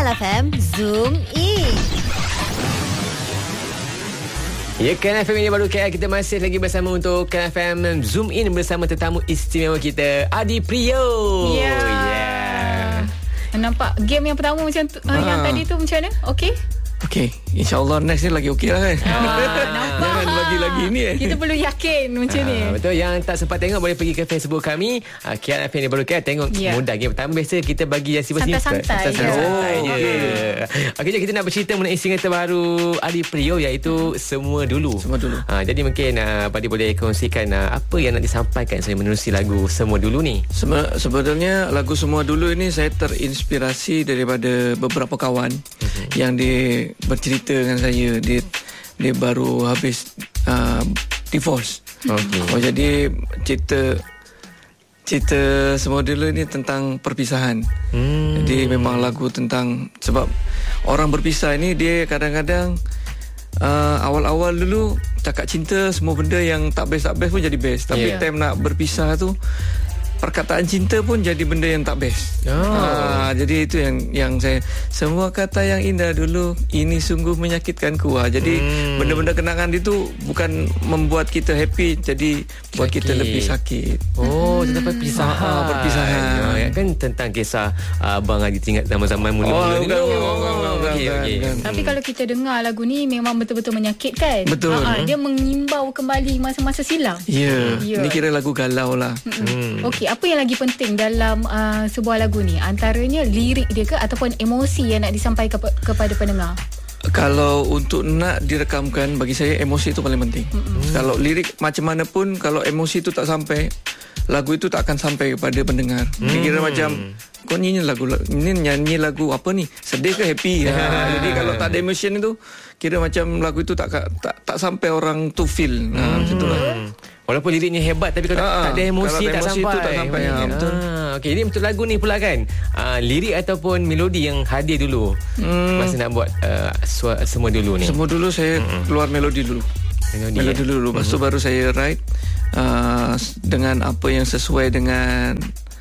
KLFM Zoom In. Ya, KLFM ini baru KL. Kita masih lagi bersama untuk KLFM Zoom In bersama tetamu istimewa kita, Adi Priyo. Ya. Nampak game yang pertama macam yang tadi tu macam mana? Okey? Okey, insyaAllah next ni lagi okey lah kan. Nampak. Jangan bagi-lagi ni Kita perlu yakin macam ni. Betul, yang tak sempat tengok boleh pergi ke Facebook kami, KLFM ni baru KL. Tengok mudah game pertama. Biasa kita bagi yang simple-simple. Santai-santai je. Okey, jom kita nak bercerita mengenai single terbaru Adi Priyo, iaitu Semua Dulu. Semua Dulu. Jadi mungkin Padi boleh kongsikan apa yang nak disampaikan saya menerusi lagu Semua Dulu ni. Sebenarnya lagu Semua Dulu ini saya terinspirasi daripada beberapa kawan yang dia bercerita dengan saya, dia baru habis divorce. Jadi cerita Semua Dulu ni tentang perpisahan. Jadi memang lagu tentang, sebab orang berpisah ni dia kadang-kadang awal-awal dulu cakap cinta, semua benda yang tak best pun jadi best. Tapi time nak berpisah tu, perkataan cinta pun jadi benda yang tak best. Jadi itu yang saya, semua kata yang indah dulu ini sungguh menyakitkanku. Jadi benda-benda kenangan itu bukan membuat kita happy, jadi buat kita lebih sakit. Tentang perpisahan. Kan tentang kisah Abang Adi tinggal zaman-zaman mula-mula ni. Tapi kalau kita dengar lagu ni memang betul-betul menyakitkan. Betul. Dia mengimbau kembali masa-masa silam. Ya. Ni kira lagu galau lah. Okey, apa yang lagi penting dalam sebuah lagu ni? Antaranya lirik dia ke ataupun emosi yang nak disampaikan kepada pendengar? Kalau untuk nak direkamkan, bagi saya emosi itu paling penting. Kalau lirik macam mana pun, kalau emosi itu tak sampai, lagu itu tak akan sampai kepada pendengar. Kira macam kau nyanyi lagu apa ni, sedih ke happy? Jadi kalau tak ada emotion itu, kira macam lagu itu tak sampai orang tu feel. Macam itulah. Walaupun liriknya hebat, tapi kalau tak ada emosi, tak sampai. Betul. Okey, ini untuk lagu ni pula kan, lirik ataupun melodi yang hadir dulu masa nak buat Semua Dulu ni. Semua Dulu saya keluar melodi dulu. Melodi dulu. Lepas tu baru saya write dengan apa yang sesuai dengan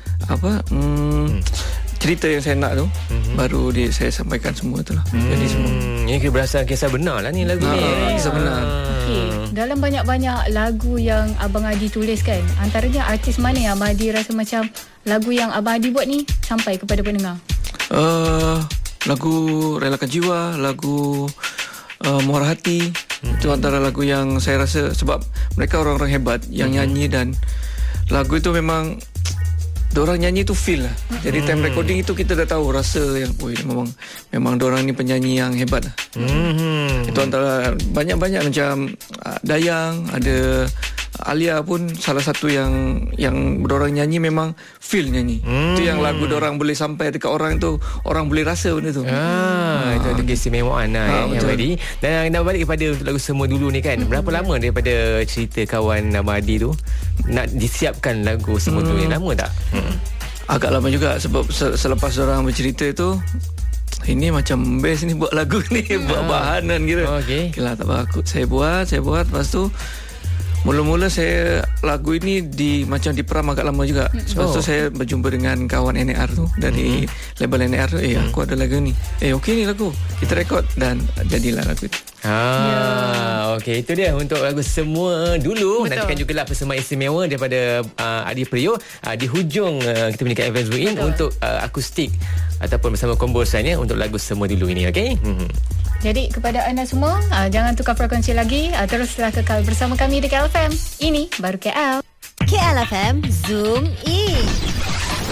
cerita yang saya nak tu. Baru saya sampaikan semua tu lah. Jadi semua ini berdasarkan kisah benar lah ni lagu ni. Kisah benar. Okey, dalam banyak-banyak lagu yang Abang Adi tulis kan, antaranya artis mana yang Abang Adi rasa macam lagu yang Abang Adi buat ni sampai kepada pendengar? Lagu Relakan Jiwa, lagu Muara Hati. Itu antara lagu yang saya rasa, sebab mereka orang-orang hebat yang nyanyi, dan lagu itu memang diorang nyanyi tu feel lah. Jadi time recording itu kita dah tahu rasa yang memang diorang ni penyanyi yang hebat lah. Itu antara banyak-banyak macam Dayang, ada Alia pun salah satu yang diorang nyanyi memang feel nyanyi. Itu yang lagu diorang boleh sampai dekat orang tu, orang boleh rasa benda tu. Itu ada keistimewaan yang Adi. Dan nak balik kepada lagu Semua Dulu ni kan, berapa lama daripada cerita kawan Abang Adi tu nak disiapkan lagu Semua Dulu ni? Lama tak? Agak lama juga, sebab selepas orang bercerita tu, ini macam best ni buat lagu ni, buat bahanan kira. Okay lah, tak apa, saya buat. Lepas tu mula-mula saya lagu ini macam diperam agak lama juga. Lepas tu saya berjumpa dengan kawan NAR tu dari label NAR tu. Aku ada lagu ni. Okey ni lagu, kita rekod, dan jadilah lagu itu. Okey, itu dia untuk lagu Semua Dulu. Nantikan jugalah persembahan istimewa daripada Adi Priyo di hujung kita punya KLFM Zoom In untuk akustik ataupun bersama komposannya untuk lagu Semua Dulu ini. Okey. Jadi kepada anda semua, jangan tukar frekuensi lagi, teruslah kekal bersama kami di KLFM. Ini baru KL. KLFM Zoom In.